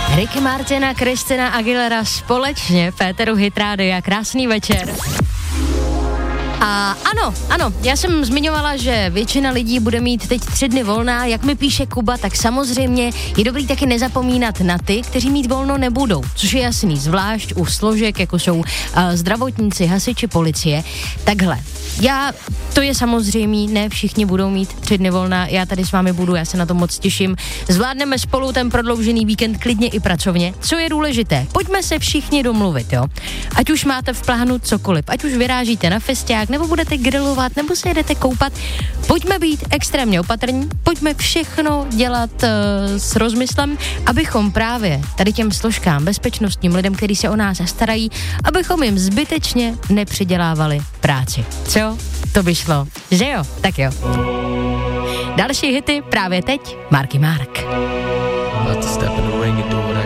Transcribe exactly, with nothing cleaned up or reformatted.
Ricky Martin a Christina Aguilera společně, Péteru Hit Rádia, krásný večer. A ano, ano, já jsem zmiňovala, že většina lidí bude mít teď tři dny volná, jak mi píše Kuba, tak samozřejmě je dobrý taky nezapomínat na ty, kteří mít volno nebudou, což je jasný, zvlášť u složek, jako jsou uh, zdravotníci, hasiči, policie. Takhle, já, to je samozřejmý, ne všichni budou mít tři dny volná, já tady s vámi budu, já se na to moc těším. Zvládneme spolu ten prodloužený víkend klidně i pracovně. Co je důležité? Pojďme se všichni domluvit, jo? Ať už máte v plánu cokoliv, ať už vyrážíte na festiák, nebo budete grilovat, nebo se jedete koupat. Pojďme být extrémně opatrní, pojďme všechno dělat uh, s rozmyslem, abychom právě tady těm složkám, bezpečnostním lidem, kteří se o nás starají, abychom jim zbytečně nepřidělávali práci. Co? To by šlo, že jo? Tak jo. Další hity právě teď, Marky Mark.